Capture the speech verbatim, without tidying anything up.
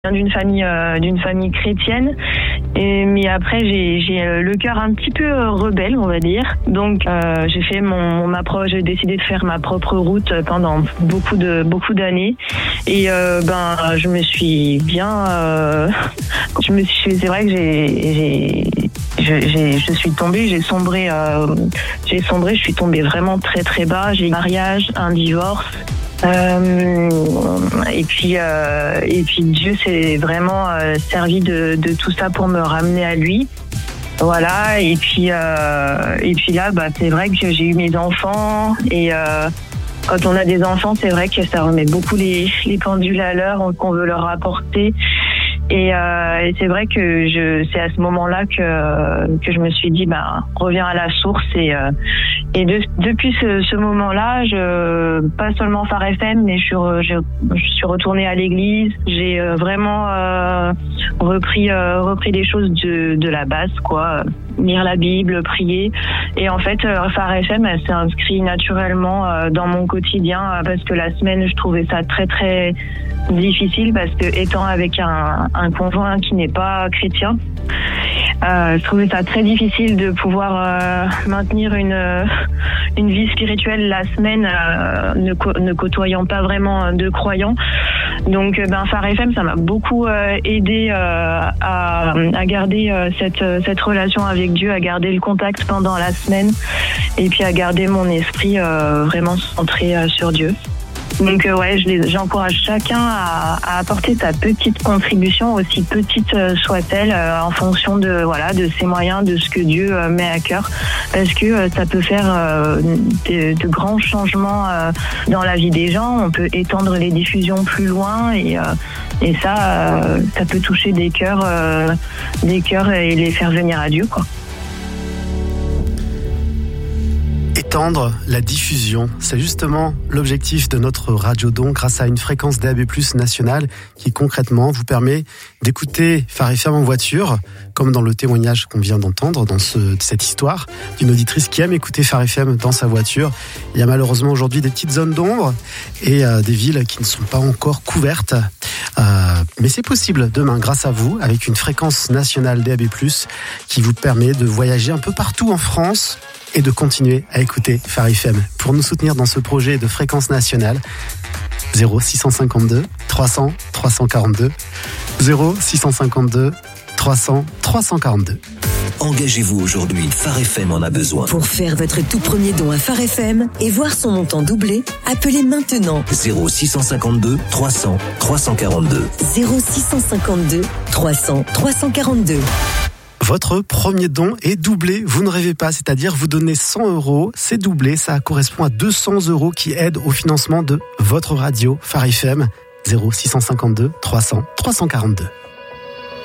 viens d'une famille euh, d'une famille chrétienne, et mais après j'ai j'ai euh, le cœur un petit peu euh, rebelle, on va dire. Donc euh, j'ai fait mon, mon approche, j'ai décidé de faire ma propre route pendant beaucoup de beaucoup d'années, et euh, ben je me suis bien, euh, je me suis, c'est vrai que j'ai j'ai je, j'ai, je suis tombée, j'ai sombré, euh, j'ai sombré, je suis tombée vraiment très très bas. J'ai eu un mariage, un divorce. Euh, et puis euh, et puis Dieu s'est vraiment euh, servi de, de tout ça pour me ramener à lui. Voilà. Et puis euh, et puis là, bah c'est vrai que j'ai eu mes enfants, et euh, quand on a des enfants, c'est vrai que ça remet beaucoup les les pendules à l'heure qu'on veut leur apporter. Et, euh, et c'est vrai que je, c'est à ce moment-là que que je me suis dit, ben reviens à la source. Et euh, et de, depuis ce, ce moment-là, je pas seulement Phare F M, mais je suis je, je suis retournée à l'église. J'ai vraiment euh, repris euh, repris des choses de de la base, quoi. Lire la Bible, prier. Et en fait, Phare F M, elle s'est inscrite naturellement dans mon quotidien, parce que la semaine, je trouvais ça très très difficile, parce que étant avec un, un conjoint qui n'est pas chrétien, euh, je trouvais ça très difficile de pouvoir euh, maintenir une une vie spirituelle la semaine, euh, ne, co- ne côtoyant pas vraiment de croyants. Donc ben Phare F M, ça m'a beaucoup euh, aidé euh, à, à garder euh, cette cette relation avec Dieu, à garder le contact pendant la semaine, et puis à garder mon esprit euh, vraiment centré euh, sur Dieu. Donc euh, ouais, je les, j'encourage chacun à, à apporter sa petite contribution, aussi petite euh, soit-elle, euh, en fonction de voilà de ses moyens, de ce que Dieu euh, met à cœur, parce que euh, ça peut faire euh, de, de grands changements euh, dans la vie des gens. On peut étendre les diffusions plus loin, et euh, et ça euh, ça peut toucher des cœurs, euh, des cœurs et les faire venir à Dieu, quoi. Étendre la diffusion, c'est justement l'objectif de notre Radio-Don, grâce à une fréquence D A B plus nationale qui concrètement vous permet d'écouter Phare F M en voiture, comme dans le témoignage qu'on vient d'entendre dans ce, cette histoire d'une auditrice qui aime écouter Phare F M dans sa voiture. Il y a malheureusement aujourd'hui des petites zones d'ombre et euh, des villes qui ne sont pas encore couvertes. Euh, mais c'est possible demain grâce à vous, avec une fréquence nationale D A B plus, qui vous permet de voyager un peu partout en France et de continuer à écouter Phare F M. Pour nous soutenir dans ce projet de fréquence nationale, zéro six cent cinquante-deux trois cents trois cent quarante-deux, zéro six cent cinquante-deux trois cents trois cent quarante-deux. Engagez-vous aujourd'hui, Phare F M en a besoin. Pour faire votre tout premier don à Phare F M et voir son montant doubler, appelez maintenant zéro six cent cinquante-deux trois cents trois cent quarante-deux. zéro six cent cinquante-deux trois cents trois cent quarante-deux. Votre premier don est doublé, vous ne rêvez pas, c'est-à-dire vous donnez cent euros, c'est doublé, ça correspond à deux cents euros qui aident au financement de votre radio Phare F M. zéro six cent cinquante-deux trois cents trois cent quarante-deux.